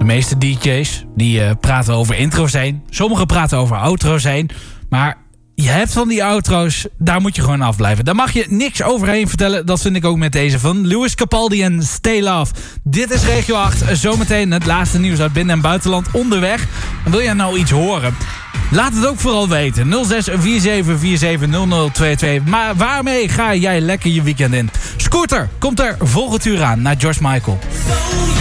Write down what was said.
meeste DJ's die praten over intro's heen. Sommigen praten over outro's heen. Maar je hebt van die outro's, daar moet je gewoon afblijven. Daar mag je niks overheen vertellen. Dat vind ik ook met deze van Lewis Capaldi en Stay Love. Dit is Regio 8. Zometeen het laatste nieuws uit binnen- en buitenland onderweg. En wil jij nou iets horen? Laat het ook vooral weten. 0647470022. Maar waarmee ga jij lekker je weekend in? Scooter komt er volgend uur aan naar George Michael.